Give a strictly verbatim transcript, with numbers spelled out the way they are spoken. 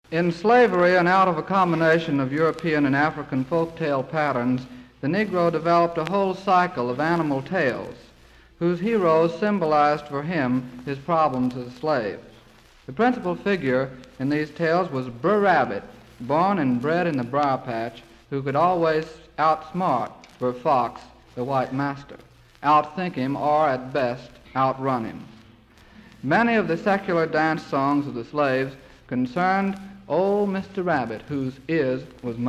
In slavery and out of a combination of European and African folktale patterns, the Negro developed a whole cycle of animal tales whose heroes symbolized for him his problems as a slave. The principal figure in these tales was Brer Rabbit, born and bred in the briar patch, who could always outsmart Brer Fox, the white master, outthink him, or at best, outrun him. Many of the secular dance songs of the slaves concerned old Mister Rabbit, whose is was